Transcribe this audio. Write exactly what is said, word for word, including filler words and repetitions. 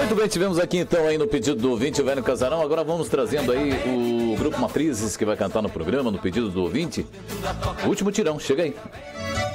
Muito bem, tivemos aqui então aí no pedido do ouvinte, o Velho Casarão. Agora vamos trazendo aí o Grupo Matrizes que vai cantar no programa, no pedido do ouvinte. O último tirão, chega aí.